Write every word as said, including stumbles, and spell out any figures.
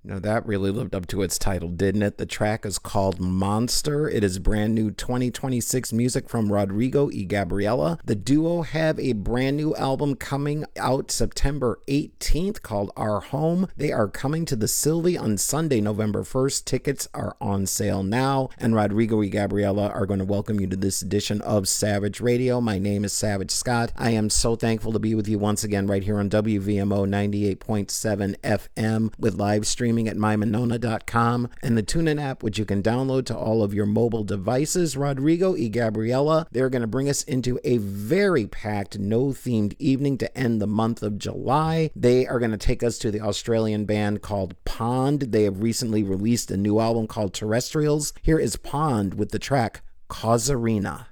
Now that really lived up to its title, didn't it? The track is called Monster. It is brand new twenty twenty-six music from Rodrigo y Gabriela. The duo have a brand new album coming out September eighteenth called Our Home. They are coming to the Sylvie on Sunday, November first. Tickets are on sale now, and Rodrigo y Gabriela are going to welcome you to this edition of Savage Radio. My name is Savage Scott. I am so thankful to be with you once again right here on W V M O ninety-eight point seven F M with live streaming at my monona dot com and the TuneIn app, which you can download to all of your mobile devices. Rodrigo y Gabriela, they're going to bring us into a very packed, no-themed evening to end the month of July. They are going to take us to the Australian band called Pond. They have recently released a new album called Terrestrials. Here is Pond with the track Causerina.